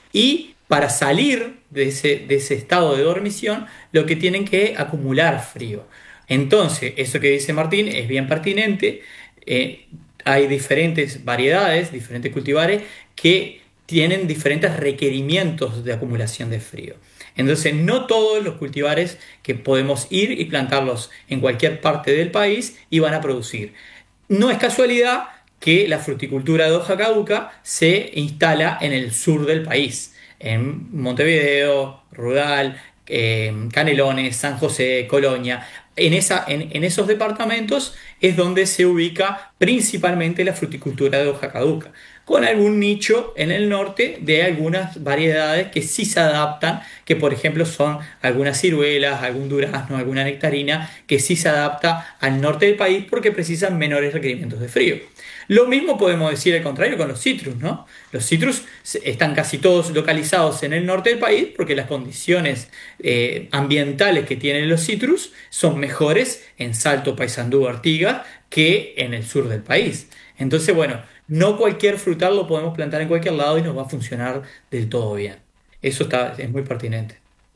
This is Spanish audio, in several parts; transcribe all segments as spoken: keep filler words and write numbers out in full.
Y para salir de ese, de ese estado de dormición, lo que tienen que acumular frío. Entonces, eso que dice Martín es bien pertinente. Eh, hay diferentes variedades, diferentes cultivares que tienen diferentes requerimientos de acumulación de frío. Entonces, no todos los cultivares que podemos ir y plantarlos en cualquier parte del país y van a producir. No es casualidad que la fruticultura de hoja caduca se instala en el sur del país, en Montevideo, Rural, eh, Canelones, San José, Colonia. En, esa, en, en esos departamentos es donde se ubica principalmente la fruticultura de hoja caduca, con algún nicho en el norte de algunas variedades que sí se adaptan, que por ejemplo son algunas ciruelas, algún durazno, alguna nectarina, que sí se adapta al norte del país porque precisan menores requerimientos de frío. Lo mismo podemos decir al contrario con los citrus, ¿no? Los citrus están casi todos localizados en el norte del país porque las condiciones eh, ambientales que tienen los citrus son mejores en Salto, Paysandú, Artigas que en el sur del país. Entonces, bueno, no cualquier frutal lo podemos plantar en cualquier lado y nos va a funcionar del todo bien. Eso está, es muy pertinente.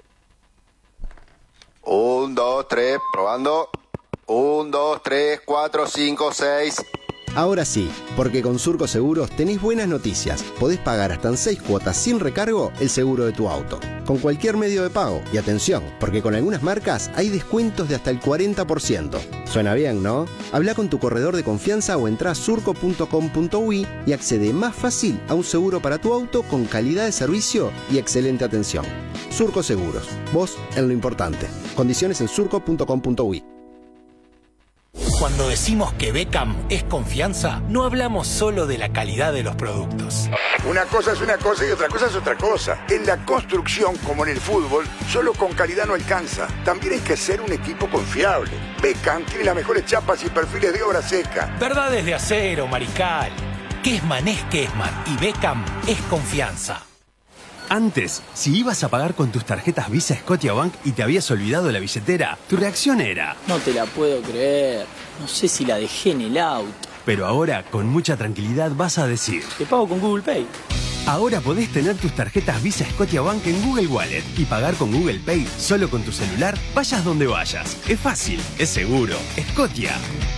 Un, dos, tres, probando. Un, dos, tres, cuatro, cinco, seis. Ahora sí, porque con Surco Seguros tenés buenas noticias. Podés pagar hasta en seis cuotas sin recargo el seguro de tu auto, con cualquier medio de pago. Y atención, porque con algunas marcas hay descuentos de hasta el cuarenta por ciento. Suena bien, ¿no? Habla con tu corredor de confianza o entrá a surco punto com punto uy y accede más fácil a un seguro para tu auto con calidad de servicio y excelente atención. Surco Seguros, vos en lo importante. Condiciones en surco punto com punto uy. Cuando decimos que Beckham es confianza, no hablamos solo de la calidad de los productos. Una cosa es una cosa y otra cosa es otra cosa. En la construcción, como en el fútbol, solo con calidad no alcanza. También hay que ser un equipo confiable. Beckham tiene las mejores chapas y perfiles de obra seca. Verdades de acero, Mariscal. Kessman es Kessman y Beckham es confianza. Antes, si ibas a pagar con tus tarjetas Visa Scotiabank y te habías olvidado la billetera, tu reacción era: no te la puedo creer, no sé si la dejé en el auto. Pero ahora, con mucha tranquilidad, vas a decir: te pago con Google Pay. Ahora podés tener tus tarjetas Visa Scotiabank en Google Wallet y pagar con Google Pay solo con tu celular, vayas donde vayas. Es fácil, es seguro. Scotia.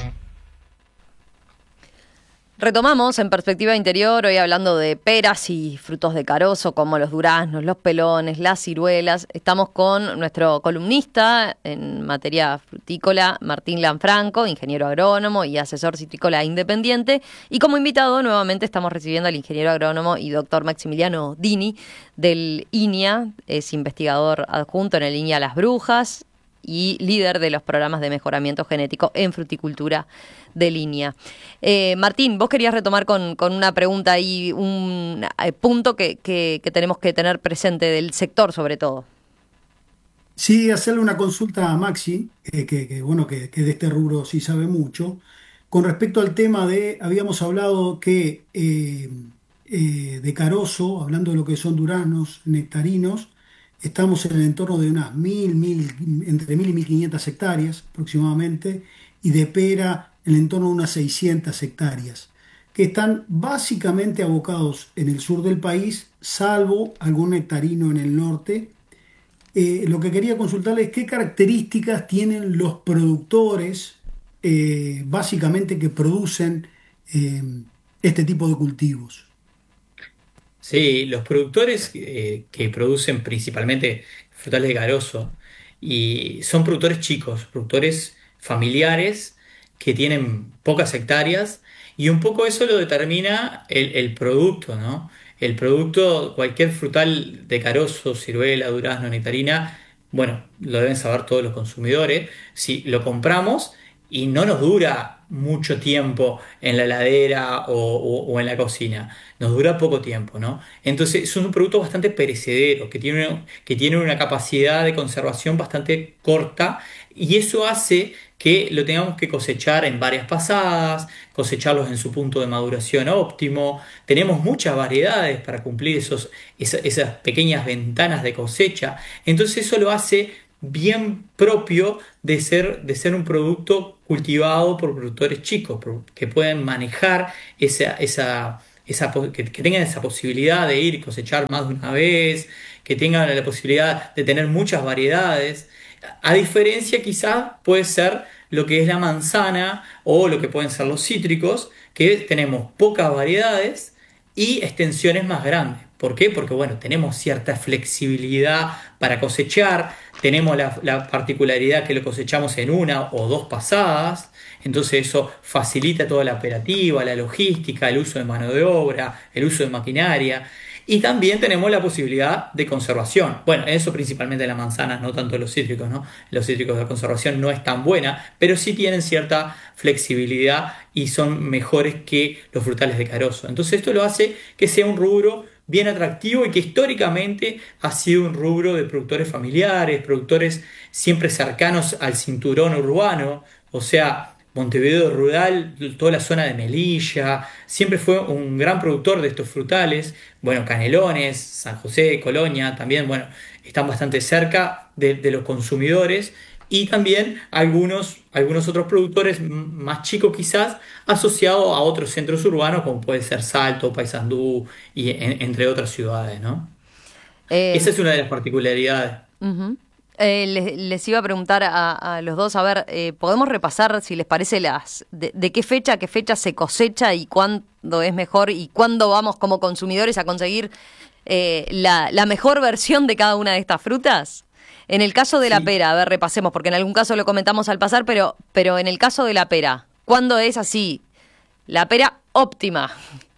Retomamos en Perspectiva Interior, hoy hablando de peras y frutos de carozo como los duraznos, los pelones, las ciruelas. Estamos con nuestro columnista en materia frutícola, Martín Lanfranco, ingeniero agrónomo y asesor citrícola independiente. Y como invitado nuevamente estamos recibiendo al ingeniero agrónomo y doctor Maximiliano Dini del I N I A, es investigador adjunto en el I N I A Las Brujas y líder de los programas de mejoramiento genético en fruticultura de línea. Eh, Martín, vos querías retomar con, con una pregunta y un eh, punto que, que, que tenemos que tener presente del sector sobre todo. Sí, hacerle una consulta a Maxi, eh, que, que bueno, que, que de este rubro sí sabe mucho, con respecto al tema de, habíamos hablado que eh, eh, de carozo, hablando de lo que son duraznos, nectarinos, estamos en el entorno de unas mil, mil, entre mil y mil quinientas hectáreas aproximadamente, y de pera en el entorno de unas seiscientas hectáreas, que están básicamente abocados en el sur del país, salvo algún nectarino en el norte. Eh, lo que quería consultarles es qué características tienen los productores, eh, básicamente que producen eh, este tipo de cultivos. Sí, los productores eh, que producen principalmente frutales de carozo y son productores chicos, productores familiares que tienen pocas hectáreas y un poco eso lo determina el, el producto, ¿no? El producto, cualquier frutal de carozo, ciruela, durazno, nectarina, bueno, lo deben saber todos los consumidores. Si lo compramos y no nos dura mucho tiempo en la heladera o, o, o en la cocina, nos dura poco tiempo, ¿no? Entonces es un producto bastante perecedero, que tiene, que tiene una capacidad de conservación bastante corta y eso hace que lo tengamos que cosechar en varias pasadas, cosecharlos en su punto de maduración óptimo. Tenemos muchas variedades para cumplir esos, esas, esas pequeñas ventanas de cosecha. Entonces eso lo hace bien propio de ser, de ser un producto cultivado por productores chicos, que pueden manejar esa, esa, esa, que, que tengan esa posibilidad de ir y cosechar más de una vez, que tengan la posibilidad de tener muchas variedades. A diferencia quizás puede ser lo que es la manzana o lo que pueden ser los cítricos, que tenemos pocas variedades y extensiones más grandes. ¿Por qué? Porque bueno, tenemos cierta flexibilidad para cosechar, tenemos la, la particularidad que lo cosechamos en una o dos pasadas, entonces eso facilita toda la operativa, la logística, el uso de mano de obra, el uso de maquinaria. Y también tenemos la posibilidad de conservación. Bueno, eso principalmente las manzanas, no tanto los cítricos, ¿no? Los cítricos de conservación no es tan buena, pero sí tienen cierta flexibilidad y son mejores que los frutales de carozo. Entonces esto lo hace que sea un rubro bien atractivo y que históricamente ha sido un rubro de productores familiares, productores siempre cercanos al cinturón urbano, o sea, Montevideo rural, toda la zona de Melilla, siempre fue un gran productor de estos frutales. Bueno, Canelones, San José, Colonia, también, bueno, están bastante cerca de, de los consumidores, y también algunos, algunos otros productores más chicos quizás, asociados a otros centros urbanos, como puede ser Salto, Paysandú, y en, entre otras ciudades, ¿no? Eh, Esa es una de las particularidades. Uh-huh. Eh, les, les iba a preguntar a, a los dos, a ver, eh, ¿podemos repasar, si les parece, las de, de qué fecha a qué fecha se cosecha y cuándo es mejor y cuándo vamos como consumidores a conseguir eh, la, la mejor versión de cada una de estas frutas? En el caso de sí. la pera, a ver, repasemos, porque en algún caso lo comentamos al pasar, pero, pero en el caso de la pera, ¿cuándo es así la pera óptima?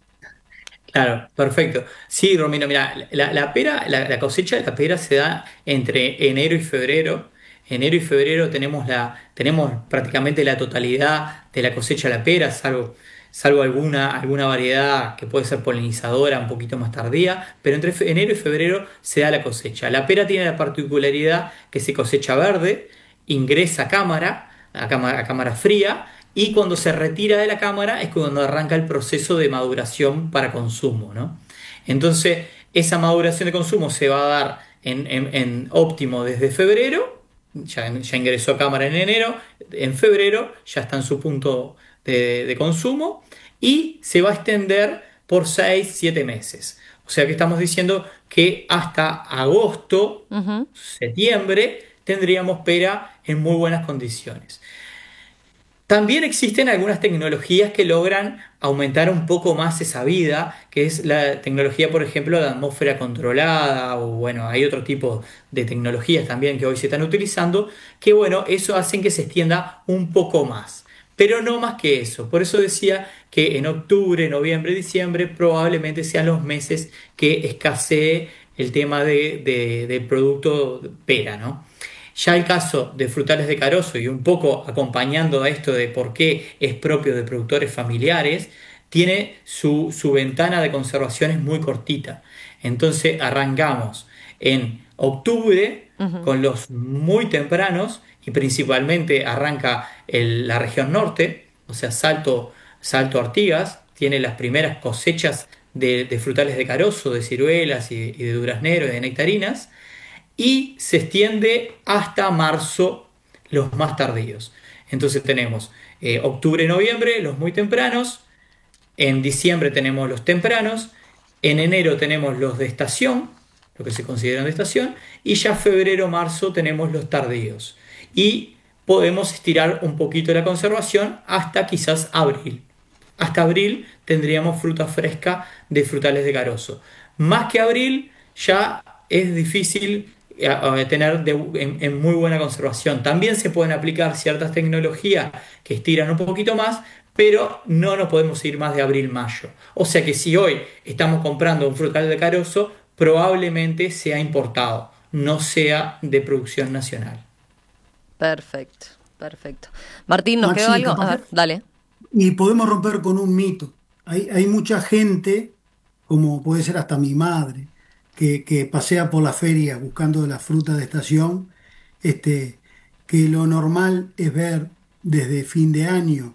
Claro, perfecto. Sí, Romino, mira, la, la pera, la, la cosecha de la pera se da entre enero y febrero. Enero y febrero tenemos la, tenemos prácticamente la totalidad de la cosecha de la pera, salvo, salvo alguna, alguna variedad que puede ser polinizadora un poquito más tardía, pero entre fe, enero y febrero se da la cosecha. La pera tiene la particularidad que se cosecha verde, ingresa a cámara, a cámara, a cámara fría, y cuando se retira de la cámara es cuando arranca el proceso de maduración para consumo, ¿no? Entonces, esa maduración de consumo se va a dar en, en, en óptimo desde febrero, ya, ya ingresó a cámara en enero, en febrero ya está en su punto de, de consumo, y se va a extender por seis, siete meses. O sea que estamos diciendo que hasta agosto, uh-huh. septiembre, tendríamos pera en muy buenas condiciones. También existen algunas tecnologías que logran aumentar un poco más esa vida, que es la tecnología, por ejemplo, de atmósfera controlada, o bueno, hay otro tipo de tecnologías también que hoy se están utilizando, que bueno, eso hace que se extienda un poco más, pero no más que eso. Por eso decía que en octubre, noviembre, diciembre probablemente sean los meses que escasee el tema de, de, de producto pera, ¿no? Ya el caso de frutales de carozo, y un poco acompañando a esto de por qué es propio de productores familiares, tiene su, su ventana de conservación es muy cortita. Entonces arrancamos en octubre uh-huh. con los muy tempranos, y principalmente arranca el, la región norte, o sea, Salto, Salto Artigas, tiene las primeras cosechas de, de frutales de carozo, de ciruelas y, y de duraznero y de nectarinas, y se extiende hasta marzo los más tardíos. Entonces tenemos eh, octubre, noviembre, los muy tempranos, en diciembre tenemos los tempranos, en enero tenemos los de estación, lo que se consideran de estación, y ya febrero, marzo tenemos los tardíos. Y podemos estirar un poquito la conservación hasta quizás abril. Hasta abril tendríamos fruta fresca de frutales de carozo. Más que abril ya es difícil a, a tener de, en, en muy buena conservación. También se pueden aplicar ciertas tecnologías que estiran un poquito más, pero no nos podemos ir más de abril-mayo. O sea que si hoy estamos comprando un frutal de carozo, probablemente sea importado, no sea de producción nacional. Perfecto, perfecto. Martín, ¿nos Maxi, quedó algo? A ver, dale. Y podemos romper con un mito. Hay, hay mucha gente, como puede ser hasta mi madre, que, que pasea por la feria buscando las frutas de estación, este, que lo normal es ver desde fin de año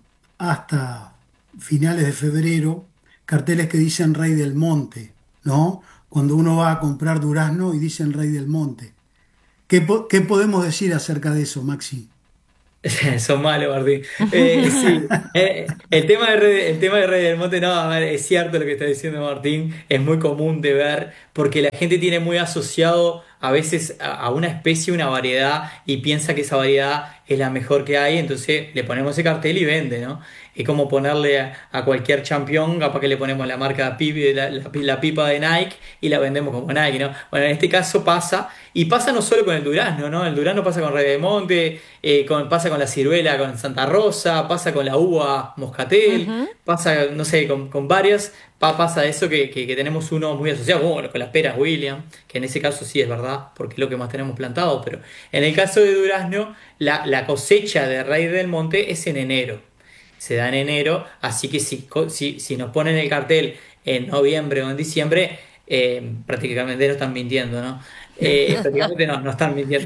hasta finales de febrero carteles que dicen Rey del Monte, ¿no? Cuando uno va a comprar durazno y dicen Rey del Monte. ¿Qué, po- qué podemos decir acerca de eso, Maxi? Son malos, Martín. Eh, sí, eh, el tema de Rey, el tema de Rey del Monte, no, a ver, es cierto lo que está diciendo Martín, es muy común de ver, porque la gente tiene muy asociado a veces a, a una especie, una variedad, y piensa que esa variedad es la mejor que hay, entonces le ponemos ese cartel y vende, ¿no? Es como ponerle a, a cualquier campeón, capaz que le ponemos la marca pipi, la, la, la pipa de Nike y la vendemos como Nike, ¿no? Bueno, en este caso pasa, y pasa no solo con el durazno, ¿no? El durazno pasa con Rey del Monte, eh, con, pasa con la ciruela, con Santa Rosa, pasa con la uva moscatel, uh-huh. pasa, no sé, con, con varias, pa, pasa eso que, que, que tenemos uno muy asociado, bueno, con las peras William, que en ese caso sí es verdad, porque es lo que más tenemos plantado, pero en el caso de durazno, la, la cosecha de Rey del Monte es en enero. Se da en enero, así que si, si, si nos ponen el cartel en noviembre o en diciembre, eh, prácticamente no están mintiendo, ¿no? Eh, prácticamente no, no están mintiendo.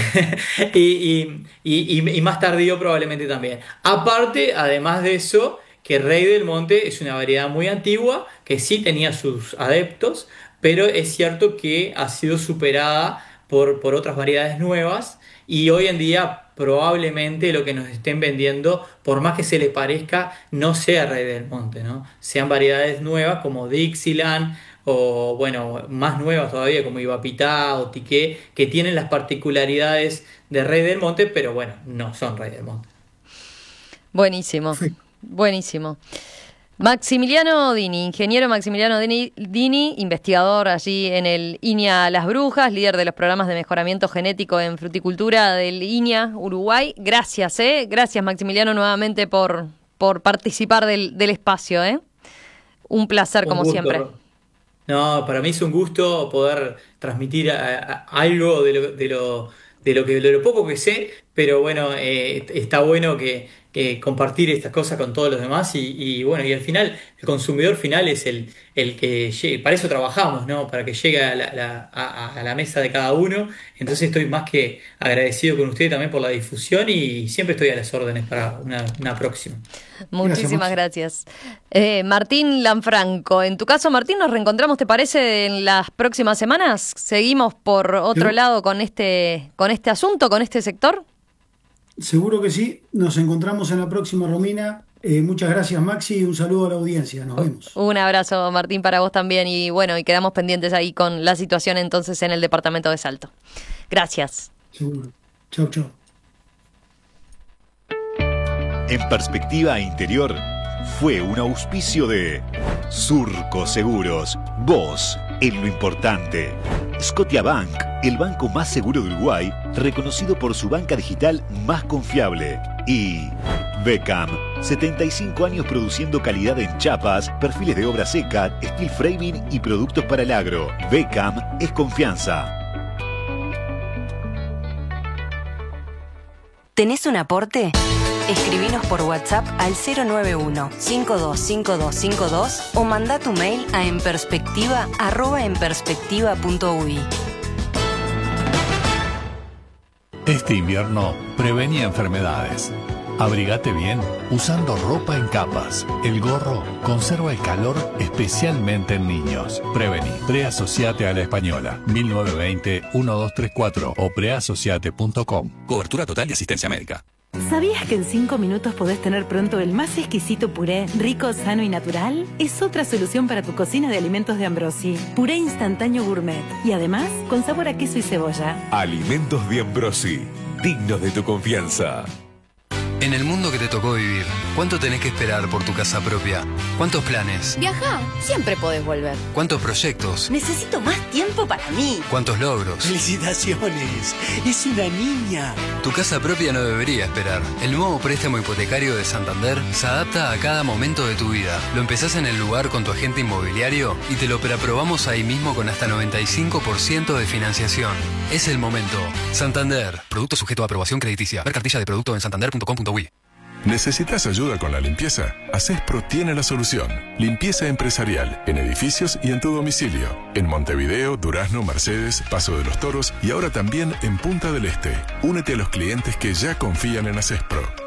y, y, y, y más tardío probablemente también. Aparte, además de eso, que Rey del Monte es una variedad muy antigua, que sí tenía sus adeptos, pero es cierto que ha sido superada por, por otras variedades nuevas, y hoy en día probablemente lo que nos estén vendiendo, por más que se les parezca, no sea Rey del Monte, ¿no? Sean variedades nuevas como Dixieland o, bueno, más nuevas todavía como Ibapitá o Tiqué, que tienen las particularidades de Rey del Monte, pero bueno, no son Rey del Monte. Buenísimo, sí. Buenísimo. Maximiliano Dini, ingeniero Maximiliano Dini, Dini, investigador allí en el INIA Las Brujas, líder de los programas de mejoramiento genético en fruticultura del INIA Uruguay. Gracias, ¿eh? Gracias, Maximiliano, nuevamente por, por participar del, del espacio, ¿eh? Un placer, un como gusto. Siempre. No, para mí es un gusto poder transmitir a, a, algo de lo, de, lo, de, lo que, de lo poco que sé, pero bueno, eh, está bueno que... Eh, compartir estas cosas con todos los demás y, y bueno, y al final el consumidor final es el, el que llegue, para eso trabajamos, ¿no? Para que llegue a la, la, a, a la mesa de cada uno. Entonces estoy más que agradecido con usted también por la difusión y siempre estoy a las órdenes para una, una próxima. Muchísimas gracias. gracias. Eh, Martín Lanfranco, en tu caso, Martín, nos reencontramos, ¿te parece, en las próximas semanas? ¿Seguimos por otro ¿Sí? lado con este, con este asunto, con este sector? Seguro que sí. Nos encontramos en la próxima, Romina. Eh, muchas gracias, Maxi, y un saludo a la audiencia. Nos vemos. Un abrazo, Martín, para vos también. Y bueno, y quedamos pendientes ahí con la situación entonces en el departamento de Salto. Gracias. Seguro. Chau, chau. En Perspectiva Interior fue un auspicio de Surco Seguros. Vos en lo importante. Scotiabank, el banco más seguro de Uruguay, reconocido por su banca digital más confiable. Y Beckham, setenta y cinco años produciendo calidad en chapas, perfiles de obra seca, steel framing y productos para el agro. Beckham es confianza. ¿Tenés un aporte? Escribinos por WhatsApp al cero nueve uno, cinco dos cinco dos cinco dos o manda tu mail a enperspectiva arroba enperspectiva punto uy. Este invierno, prevení enfermedades. Abrigate bien usando ropa en capas. El gorro conserva el calor especialmente en niños. Prevení. Preasociate a la Española. mil novecientos veinte, uno dos tres cuatro o preasociate punto com. Cobertura total de asistencia médica. ¿Sabías que en cinco minutos podés tener pronto el más exquisito puré, rico, sano y natural? Es otra solución para tu cocina de alimentos de Ambrosi. Puré instantáneo gourmet. Y además, con sabor a queso y cebolla. Alimentos de Ambrosi. Dignos de tu confianza. En el mundo que te tocó vivir, ¿cuánto tenés que esperar por tu casa propia? ¿Cuántos planes? Viajá, siempre podés volver. ¿Cuántos proyectos? Necesito más tiempo para mí. ¿Cuántos logros? ¡Felicitaciones! ¡Es una niña! Tu casa propia no debería esperar. El nuevo préstamo hipotecario de Santander se adapta a cada momento de tu vida. Lo empezás en el lugar con tu agente inmobiliario y te lo preaprobamos ahí mismo con hasta noventa y cinco por ciento de financiación. Es el momento. Santander. Producto sujeto a aprobación crediticia. Ver cartilla de producto en santander punto com punto uy. ¿Necesitas ayuda con la limpieza? Acespro tiene la solución. Limpieza empresarial, en edificios y en tu domicilio. En Montevideo, Durazno, Mercedes, Paso de los Toros y ahora también en Punta del Este. Únete a los clientes que ya confían en Acespro.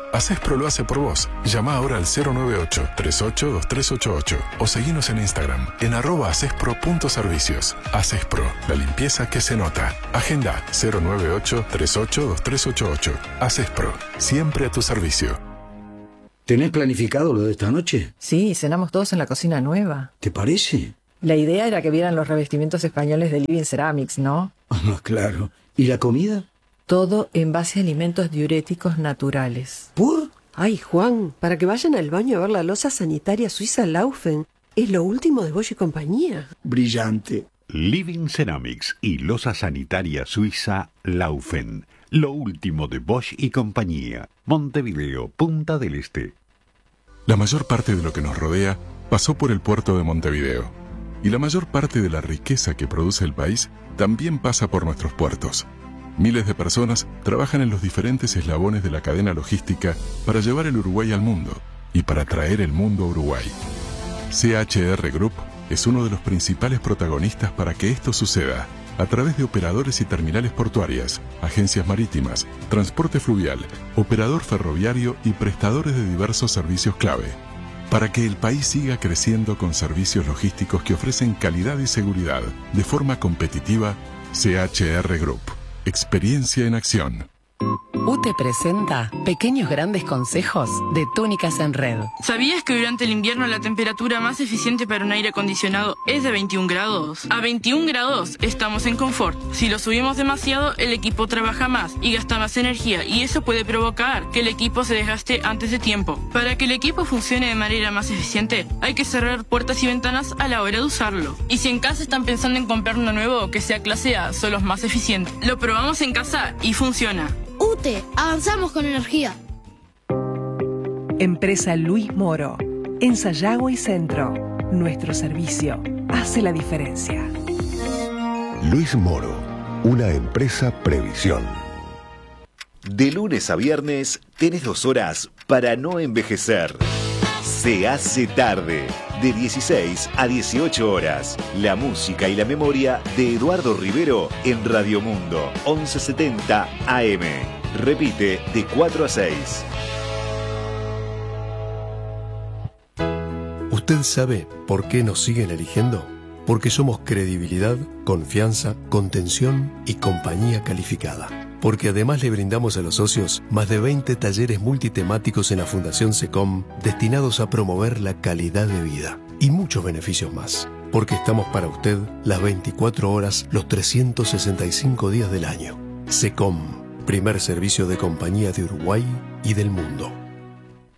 Acespro lo hace por vos. Llama ahora al cero nueve ocho, tres ocho, dos tres ocho ocho o seguinos en Instagram en arroba acespro.servicios. Acespro, la limpieza que se nota. Agenda cero nueve ocho, tres ocho, dos tres ocho ocho. Acespro, siempre a tu servicio. ¿Tenés planificado lo de esta noche? Sí, cenamos todos en la cocina nueva. ¿Te parece? La idea era que vieran los revestimientos españoles de Living Ceramics, ¿no? Ah, claro. ¿Y la comida? Todo en base a alimentos diuréticos naturales. ¿Por? Ay, Juan, para que vayan al baño a ver la loza sanitaria suiza Laufen. Es lo último de Bosch y compañía. Brillante. Living Ceramics y loza sanitaria suiza Laufen. Lo último de Bosch y compañía. Montevideo, Punta del Este. La mayor parte de lo que nos rodea pasó por el puerto de Montevideo. Y la mayor parte de la riqueza que produce el país también pasa por nuestros puertos. Miles de personas trabajan en los diferentes eslabones de la cadena logística para llevar el Uruguay al mundo y para traer el mundo a Uruguay. C H R Group es uno de los principales protagonistas para que esto suceda, a través de operadores y terminales portuarias, agencias marítimas, transporte fluvial, operador ferroviario y prestadores de diversos servicios clave, para que el país siga creciendo con servicios logísticos que ofrecen calidad y seguridad de forma competitiva. C H R Group. Experiencia en acción. U T E presenta Pequeños Grandes Consejos de Túnicas en Red. ¿Sabías que durante el invierno la temperatura más eficiente para un aire acondicionado es de veintiún grados? A veintiún grados estamos en confort. Si lo subimos demasiado, el equipo trabaja más y gasta más energía, y eso puede provocar que el equipo se desgaste antes de tiempo. Para que el equipo funcione de manera más eficiente, hay que cerrar puertas y ventanas a la hora de usarlo. Y si en casa están pensando en comprar uno nuevo que sea clase A, son los más eficientes. Lo probamos en casa y funciona. U T E, avanzamos con energía. Empresa Luis Moro, en Sayago y Centro. Nuestro servicio hace la diferencia. Luis Moro, una empresa Previsión. De lunes a viernes tenés dos horas para no envejecer. Se hace tarde, de dieciséis a dieciocho horas. La música y la memoria de Eduardo Rivero en Radio Mundo, once setenta A M. Repite de cuatro a seis. ¿Usted sabe por qué nos siguen eligiendo? Porque somos credibilidad, confianza, contención y compañía calificada. Porque además le brindamos a los socios más de veinte talleres multitemáticos en la Fundación SECOM destinados a promover la calidad de vida y muchos beneficios más. Porque estamos para usted las veinticuatro horas, los trescientos sesenta y cinco días del año. SECOM, primer servicio de compañía de Uruguay y del mundo.